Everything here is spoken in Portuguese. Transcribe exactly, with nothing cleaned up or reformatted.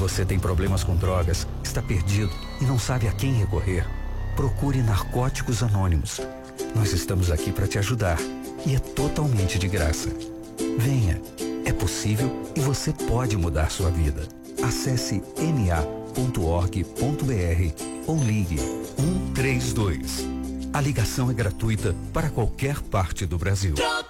você tem problemas com drogas, está perdido e não sabe a quem recorrer, procure Narcóticos Anônimos. Nós estamos aqui para te ajudar e é totalmente de graça. Venha, é possível e você pode mudar sua vida. Acesse n a ponto org ponto b r ou ligue um três dois. A ligação é gratuita para qualquer parte do Brasil.